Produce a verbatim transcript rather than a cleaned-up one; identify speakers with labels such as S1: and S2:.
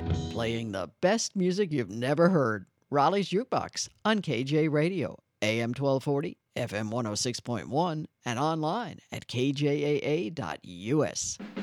S1: Playing the best music you've never heard. Raleigh's Jukebox on K J Radio, A M twelve forty, F M one oh six point one, and online at K J A A dot U S.